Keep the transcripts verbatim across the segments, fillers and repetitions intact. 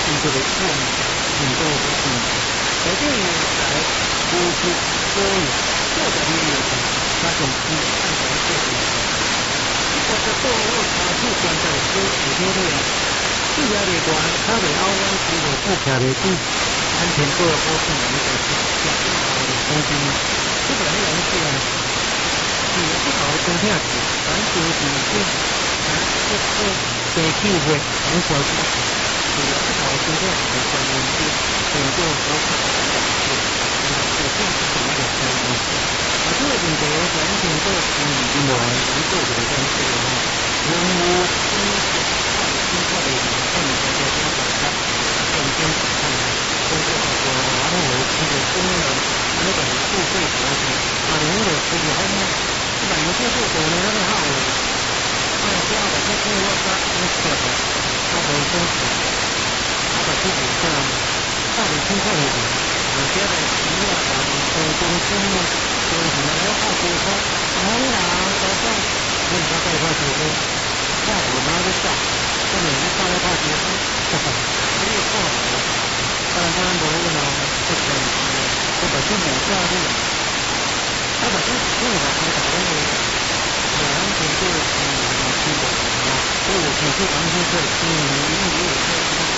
伊就会往很多个地方。在这里来付出所有各个领域的那种资产的这种，我的作物它是关在是许多的呀，自然的关，它的凹弯处的不卡的地，安全做的保证一个是比较好的东西。这个很有趣啊，是有不好的东西啊，反正就是是啊，这这这机会很小心。主要是考虑这样的关键是整个合法的感觉，啊，这个是什么的关系？啊，这个整个完全都是另外一个的关系了哈。人物经济快经快的人，看你这个多少看，整天只看的，都是好多然后我这个工人那个付费活动，啊，人的这个后面，基本上就是说呢，那个哈我，啊，这样的就是我说我写的，他本身是。他把自己像到底听课里面，有些的企业啊，呃，公司呢，就是什么要靠沟通，同样沟通，所以他在靠沟通，那我妈就讲，根本是靠要靠沟通，哈哈，没有错的，当然他们不会呢，不可能，我本身没教育，他本身只是我才打工的，我完全就是年轻的啊，所以我只是完全是经营营业也是。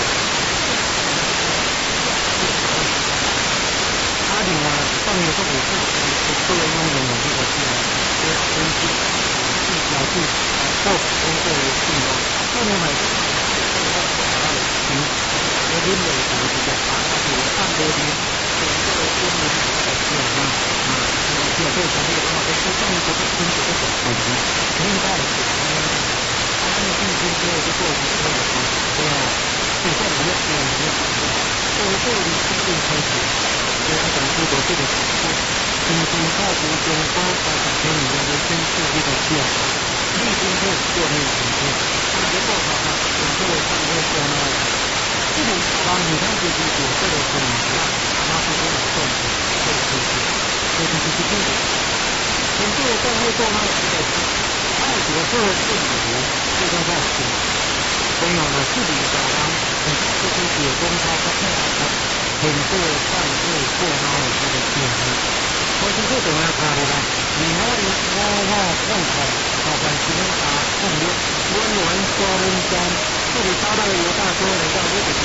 他另外放一个五步，不能用的这个是要分析技巧去做工作的情况。那么买这个行，有点美的比较大，它是按多点，整个的功能的是啊啊，这个非常厉害，这是上一个是清楚的手机，明白的是，他们的定金之后就做五个了啊，对吧？这个我们要讲一下，从这里确定开始。我要讲出的这个指数，轻松靠谱中高达几千米的人生数据的变化，历经后做那个呈现，它结果好看，整个的上面说呢，这种帮你看自己所做的很大，它是多少动作，这个就是，这个就是这个，整个在会做那个这个，爱国社会理由，这个在写，朋友呢自己找他，很多就是写公开在看来的。很多犯罪过孬的这个现象，我是这种样看的啦。你那里我我共同老百姓啊，共同温暖说温馨，这里招到了有大哥来到这里。